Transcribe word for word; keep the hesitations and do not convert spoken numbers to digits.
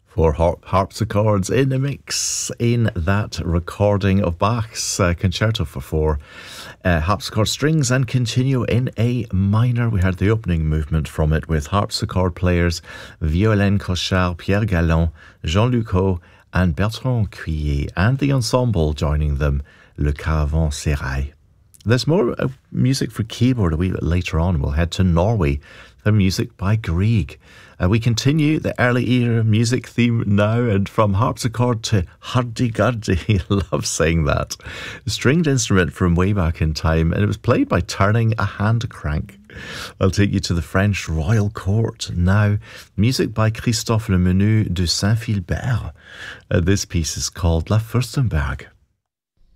Four harp harpsichords in a mix in that recording of Bach's uh, Concerto for Four uh, harpsichord strings and continue in A minor. We heard the opening movement from it with harpsichord players Violaine Cochard, Pierre Gallon, Jean-Luc Haut and Bertrand Cuillet, and the ensemble joining them, Le Caravansérail. There's more uh, music for keyboard a wee bit later on. We'll head to Norway for music by Grieg. Uh, we continue the early era music theme now, and from harpsichord to hurdy-gurdy. Love saying that. A stringed instrument from way back in time, and it was played by turning a hand crank. I'll take you to the French royal court now. Music by Christophe Le Menu de Saint-Philbert. Uh, this piece is called La Furstenberg.